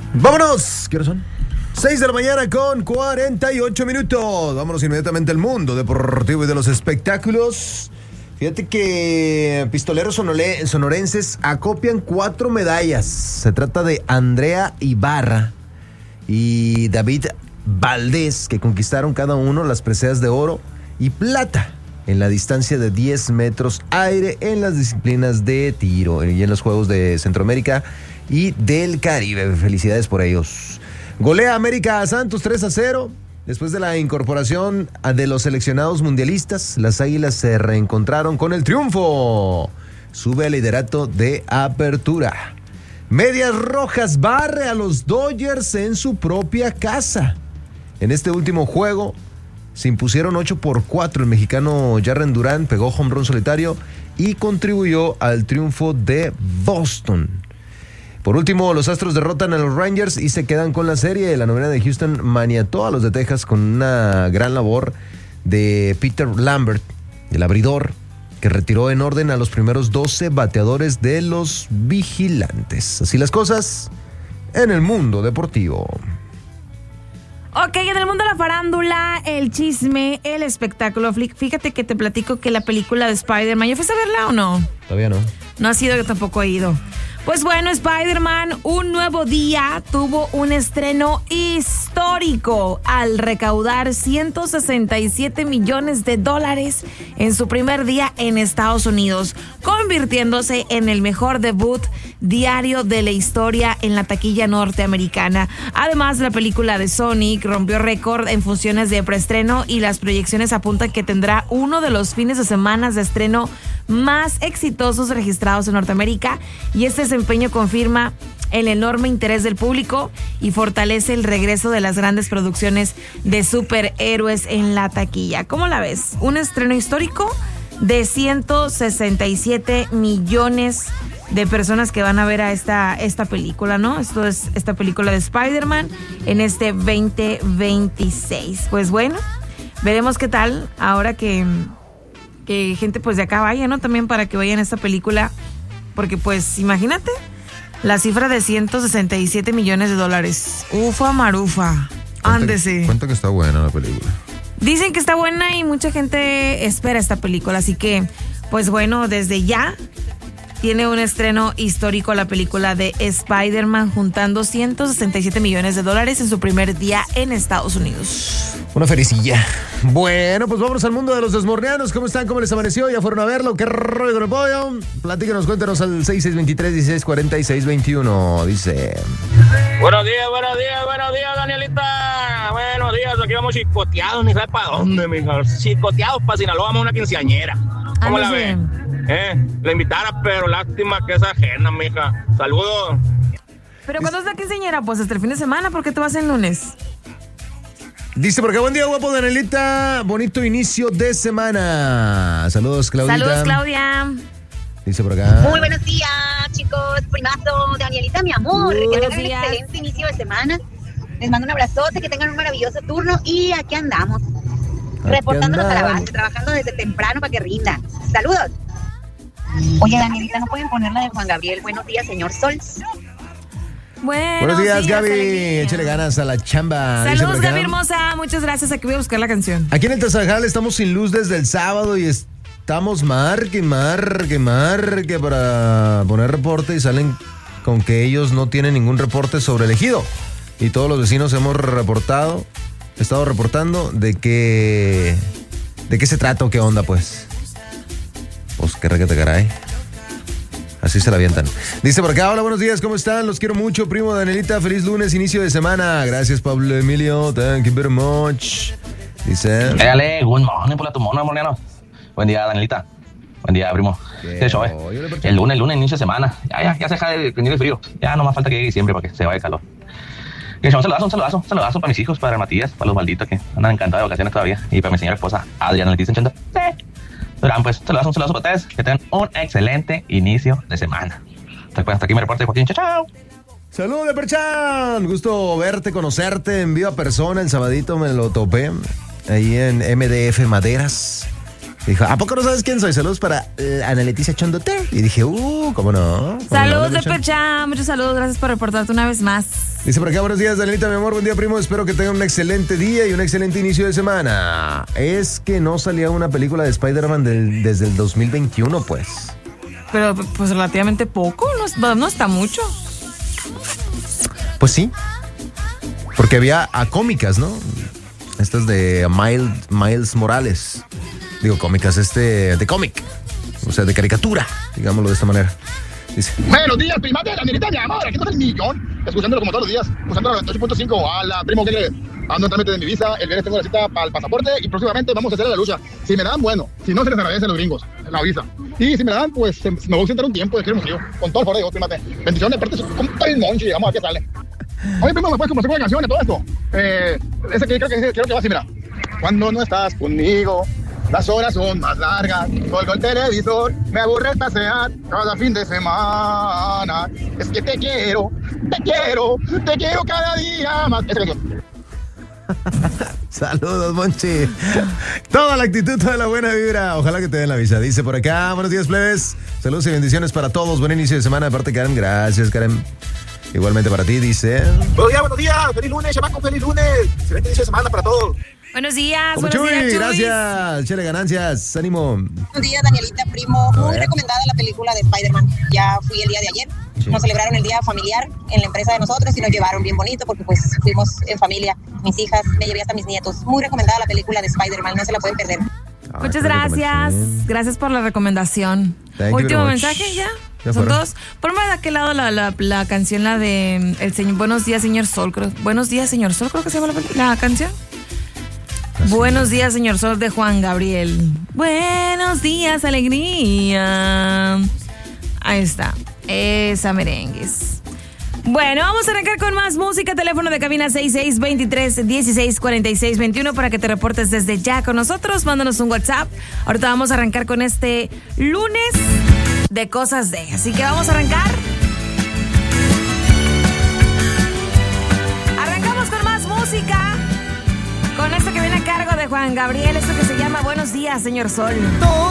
¡Vámonos! ¿Qué hora son? 6 de la mañana con 48 minutos. Vámonos inmediatamente al mundo deportivo y de los espectáculos. Fíjate que pistoleros sonorenses acopian 4 medallas. Se trata de Andrea Ibarra y David Valdés, que conquistaron cada uno las preseas de oro y plata en la distancia de 10 metros aire en las disciplinas de tiro y en los Juegos de Centroamérica y del Caribe. Felicidades por ellos. Golea América a Santos 3-0. Después de la incorporación de los seleccionados mundialistas, las Águilas se reencontraron con el triunfo. Sube al liderato de apertura. Medias Rojas barre a los Dodgers en su propia casa. En este último juego se impusieron 8-4. El mexicano Jarren Durán pegó home run solitario y contribuyó al triunfo de Boston. Por último, los Astros derrotan a los Rangers y se quedan con la serie. La novena de Houston maniató a los de Texas con una gran labor de Peter Lambert, el abridor, que retiró en orden a los primeros 12 bateadores de los Vigilantes. Así las cosas en el mundo deportivo. Ok, en el mundo de la farándula, el chisme, el espectáculo. Fíjate que te platico que la película de Spider-Man, ¿ya fuiste a verla o no? Todavía no. No ha sido, yo tampoco he ido. Pues bueno, Spider-Man, Un Nuevo Día, tuvo un estreno histórico al recaudar $167 millones en su primer día en Estados Unidos, convirtiéndose en el mejor debut diario de la historia en la taquilla norteamericana. Además, la película de Sonic rompió récord en funciones de preestreno y las proyecciones apuntan que tendrá uno de los fines de semana de estreno más exitosos registrados en Norteamérica, y este desempeño confirma el enorme interés del público y fortalece el regreso de las grandes producciones de superhéroes en la taquilla. ¿Cómo la ves? Un estreno histórico de 167 millones de personas que van a ver a esta película, ¿no? Esto es esta película de Spider-Man en este 2026. Pues bueno, veremos qué tal ahora que gente pues de acá vaya, ¿no? También para que vayan a esta película, porque pues imagínate la cifra de $167 millones. Ufa marufa, ándese. Cuenta que está buena la película. Dicen que está buena y mucha gente espera esta película, así que pues bueno, desde ya tiene un estreno histórico la película de Spider-Man, juntando $167 millones en su primer día en Estados Unidos. Una felicilla. Bueno, pues vámonos al mundo de los desmorneanos. ¿Cómo están? ¿Cómo les amaneció? ¿Ya fueron a verlo? ¿Qué rollo con el pollo? Platíquenos, cuéntanos al 6623-1646-21. Dice: Buenos días, Danielita. Buenos días, aquí vamos chicoteados, ni sabe para dónde, mija. Chicoteados para Sinaloa, vamos a una quinceañera. ¿Cómo la ven? La invitara, pero lástima que es ajena, mija. Saludos. ¿Pero cuándo es la quinceañera? Pues hasta el fin de semana, ¿por qué te vas el lunes? Dice por acá: buen día, guapo, Danielita. Bonito inicio de semana. Saludos, Claudita. Saludos, Claudia. Dice por acá: muy buenos días, chicos. Primazo, Danielita, mi amor. Que tengan un excelente inicio de semana. Les mando un abrazote, que tengan un maravilloso turno. Y aquí andamos, reportándonos a la base, trabajando desde temprano para que rinda. Saludos. Oye, Danielita, ¿no pueden poner la de Juan Gabriel? Buenos días, señor Sol. Buenos días, Gaby. Échale ganas a la chamba. Saludos, Gaby hermosa. Muchas gracias. Aquí voy a buscar la canción. Aquí en el Tazajal estamos sin luz desde el sábado y estamos marque para poner reporte, y salen con que ellos no tienen ningún reporte sobre el ejido. Y todos los vecinos hemos estado reportando de qué se trata o qué onda, pues. Pues qué requete caray. Así se la avientan. Dice por acá: hola, buenos días, ¿cómo están? Los quiero mucho, primo Danielita. Feliz lunes, inicio de semana. Gracias, Pablo Emilio. Thank you very much. Dice: dale, good morning por la tumona, moreno. Buen día, Danielita. Buen día, primo. ¿Qué show, El lunes, inicio de semana. Ya se deja de venir el frío. Ya no más falta que llegue diciembre para que se vaya el calor. Un saludazo para mis hijos, para Matías, para los malditos que andan encantados de vacaciones todavía. Y para mi señora esposa, Adriana Leticia Chanda. Sí. Durán, pues, un saludazo para ustedes. Que tengan un excelente inicio de semana. Hasta aquí me reporte Joaquín. Chao. Saludos, Perchan. Gusto verte, conocerte en viva persona. El sabadito me lo topé ahí en MDF Maderas. Dijo: ¿a poco no sabes quién soy? Saludos para Ana Leticia Chondote. Y dije: ¿cómo no? Saludos, de Perchan. Muchos saludos. Gracias por reportarte una vez más. Dice por acá, buenos días, Danielita, mi amor, buen día, primo. Espero que tengan un excelente día y un excelente inicio de semana. Es que no salía una película de Spider-Man desde el 2021, pues. Pero pues relativamente poco, no está mucho. Pues sí. Porque había cómicas, ¿no? Estas de Miles Morales. Digo, cómicas, de cómic. O sea, de caricatura, digámoslo de esta manera. Dice. Buenos días, prima de Danielita, mi amor. Aquí está el millón. Escuchándolo como todos los días. Usando la 98.5. A la primo, ¿qué crees? Ando en trámite de mi visa. El viernes tengo la cita para el pasaporte. Y próximamente vamos a hacer la lucha. Si me dan, bueno. Si no, se les agradece a los gringos. La visa. Y si me dan, pues me voy a sentar un tiempo. De frío. Con todo el foro de prima. Bendiciones. Aparte, compa el moncho. Llegamos a que sale. Oye, primo, ¿me puedes complacer con una canción de todo esto? Ese que creo que va así, mira. Cuando no estás conmigo, las horas son más largas. Colgo el televisor, me aburre pasear cada fin de semana. Es que te quiero cada día más. Esa canción. Saludos, Monchi. Toda la actitud, toda la buena vibra. Ojalá que te den la visa. Dice por acá, buenos días, plebes. Saludos y bendiciones para todos. Buen inicio de semana. Aparte, Karen, gracias, Karen. Igualmente para ti, dice. Buenos días. Feliz lunes, chamaco, feliz lunes. Excelente inicio de semana para todos. Buenos días, Como buenos días, Chuy. Gracias. Chele, ganancias. Ánimo. Buenos días, Danielita, primo. Muy recomendada la película de Spider-Man. Ya fui el día de ayer. Sí. Nos celebraron el día familiar en la empresa de nosotros y nos llevaron bien bonito porque pues fuimos en familia. Mis hijas, me llevé hasta mis nietos. Muy recomendada la película de Spider-Man. No se la pueden perder. Muchas gracias. Gracias por la recomendación. Último mensaje ya. Son dos. Ponme de aquel lado la canción, la de el señor, Buenos días, señor Sol. Buenos días, señor Sol, creo que se llama la canción. Buenos días, señor Sol, de Juan Gabriel. Buenos días, alegría. Ahí está. Esa merengues. Bueno, vamos a arrancar con más música. Teléfono de cabina 6623-164621 para que te reportes desde ya con nosotros. Mándanos un WhatsApp. Ahorita vamos a arrancar con este lunes de cosas de. Así que vamos a arrancar. Arrancamos con más música. Con esto que viene a cargo de Juan Gabriel. Esto que se llama Buenos días, señor Sol.